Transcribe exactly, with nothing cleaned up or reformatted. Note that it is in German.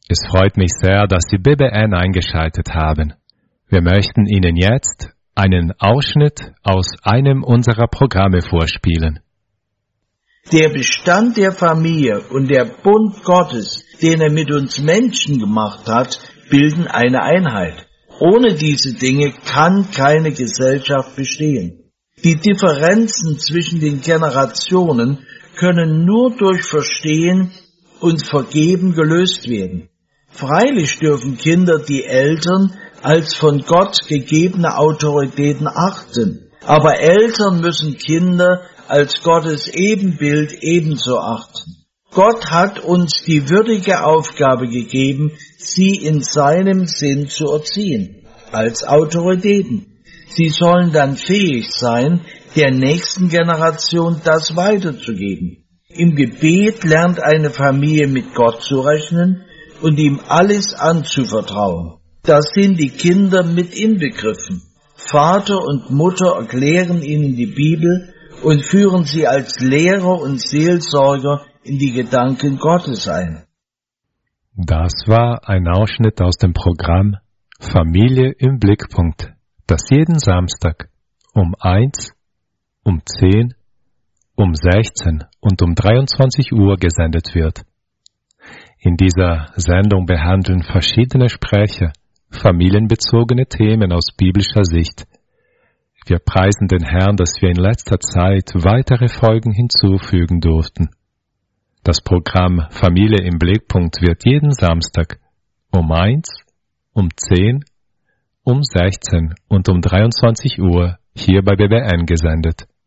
Es freut mich sehr, dass Sie B B N eingeschaltet haben. Wir möchten Ihnen jetzt einen Ausschnitt aus einem unserer Programme vorspielen. Der Bestand der Familie und der Bund Gottes, den er mit uns Menschen gemacht hat, bilden eine Einheit. Ohne diese Dinge kann keine Gesellschaft bestehen. Die Differenzen zwischen den Generationen können nur durch Verstehen und Vergeben gelöst werden. Freilich dürfen Kinder die Eltern als von Gott gegebene Autoritäten achten, aber Eltern müssen Kinder als Gottes Ebenbild ebenso achten. Gott hat uns die würdige Aufgabe gegeben, sie in seinem Sinn zu erziehen, als Autoritäten. Sie sollen dann fähig sein, der nächsten Generation das weiterzugeben. Im Gebet lernt eine Familie mit Gott zu rechnen und ihm alles anzuvertrauen. Da sind die Kinder mit inbegriffen. Vater und Mutter erklären ihnen die Bibel und führen sie als Lehrer und Seelsorger in die Gedanken Gottes ein. Das war ein Ausschnitt aus dem Programm Familie im Blickpunkt, das jeden Samstag um eins, um zehn, um sechzehn und um dreiundzwanzig Uhr gesendet wird. In dieser Sendung behandeln verschiedene Sprecher familienbezogene Themen aus biblischer Sicht. Wir preisen den Herrn, dass wir in letzter Zeit weitere Folgen hinzufügen durften. Das Programm Familie im Blickpunkt wird jeden Samstag um eins, um zehn, um sechzehn und um dreiundzwanzig Uhr hier bei B B N gesendet.